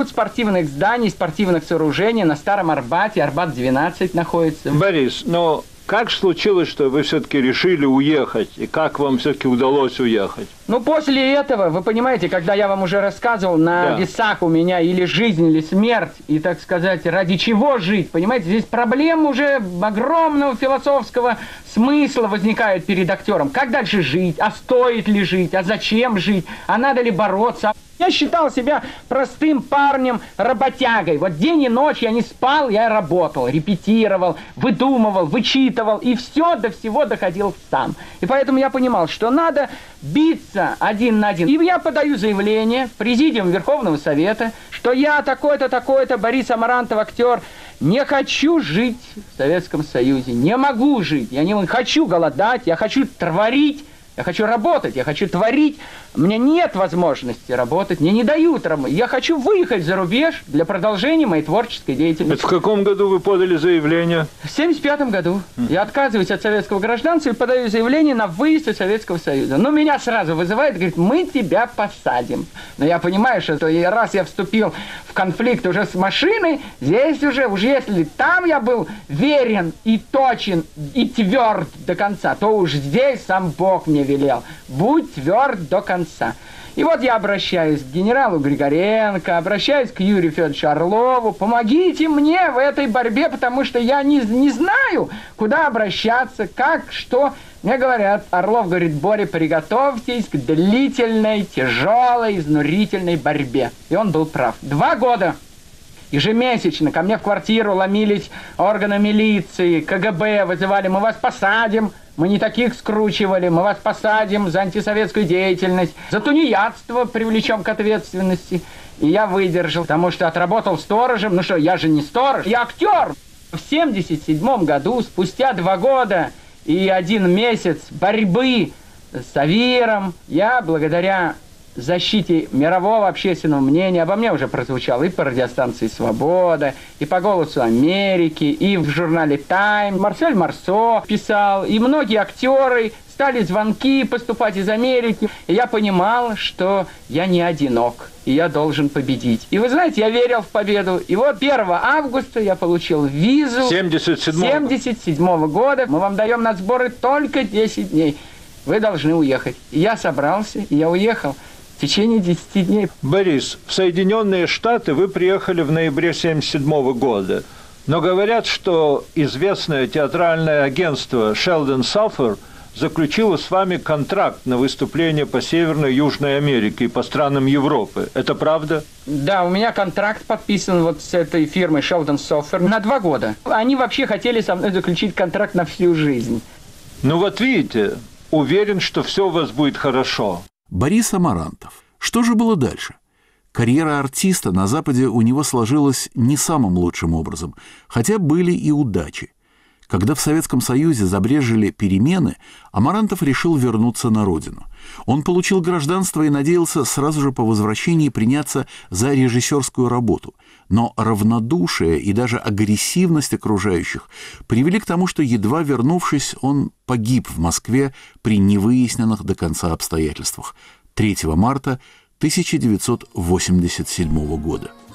спортивных зданий, спортивных сооружений на Старом Арбате. Арбат-12 находится. Борис, но как случилось, что вы все-таки решили уехать? И как вам все-таки удалось уехать? Ну, после этого, вы понимаете, когда я вам уже рассказывал, на весах у меня или жизнь, или смерть, и, так сказать, ради чего жить, понимаете, здесь проблем уже огромного философского смысла возникает перед актером. Как дальше жить? А стоит ли жить? А зачем жить? А надо ли бороться? Я считал себя простым парнем, работягой. Вот день и ночь я не спал, я работал, репетировал, выдумывал, вычитывал, и все до всего доходил сам. И поэтому я понимал, что надо биться один на один. И я подаю заявление в Президиум Верховного Совета, что я такой-то, такой-то, Борис Амарантов, актер, не хочу жить в Советском Союзе, не могу жить, я не хочу голодать, я хочу творить. Я хочу работать, я хочу творить. У меня нет возможности работать, мне не дают работать. Я хочу выехать за рубеж для продолжения моей творческой деятельности. Это в каком году вы подали заявление? В 1975 году. Я отказываюсь от советского гражданства и подаю заявление на выезд из Советского Союза. Но меня сразу вызывают и говорят, мы тебя посадим. Но я понимаю, что раз я вступил в конфликт уже с машиной, здесь уже если там я был верен и точен и тверд до конца, то уж здесь сам Бог мне велел. Будь тверд до конца. И вот я обращаюсь к генералу Григоренко, обращаюсь к Юрию Федоровичу Орлову. Помогите мне в этой борьбе, потому что я не знаю, куда обращаться, как, что. Мне говорят, Орлов говорит, Боря, приготовьтесь к длительной, тяжелой, изнурительной борьбе. И он был прав. 2 года. Ежемесячно ко мне в квартиру ломились органы милиции, КГБ, вызывали, мы вас посадим. Мы не таких скручивали, мы вас посадим за антисоветскую деятельность, за тунеядство привлечем к ответственности. И я выдержал, потому что отработал сторожем. Ну что, я же не сторож, я актер. В 1977 году, спустя 2 года и 1 месяц борьбы с АВИРом, я благодаря защите мирового общественного мнения, обо мне уже прозвучало и по радиостанции «Свобода», и по «Голосу Америки», и в журнале «Тайм». Марсель Марсо писал, и многие актеры, стали звонки поступать из Америки. И я понимал, что я не одинок, и я должен победить. И вы знаете, я верил в победу. И вот 1 августа я получил визу 77 года. Мы вам даем на сборы только 10 дней. Вы должны уехать. И я собрался, и я уехал. В течение 10 дней. Борис, в Соединенные Штаты вы приехали в ноябре 1977 года. Но говорят, что известное театральное агентство Sheldon Safer заключило с вами контракт на выступление по Северной и Южной Америке и по странам Европы. Это правда? Да, у меня контракт подписан вот с этой фирмой Sheldon Safer на 2 года. Они вообще хотели со мной заключить контракт на всю жизнь. Ну вот видите, уверен, что все у вас будет хорошо. Борис Амарантов. Что же было дальше? Карьера артиста на Западе у него сложилась не самым лучшим образом, хотя были и удачи. Когда в Советском Союзе забрежили перемены, Амарантов решил вернуться на родину. Он получил гражданство и надеялся сразу же по возвращении приняться за режиссерскую работу. Но равнодушие и даже агрессивность окружающих привели к тому, что, едва вернувшись, он погиб в Москве при невыясненных до конца обстоятельствах 3 марта 1987 года.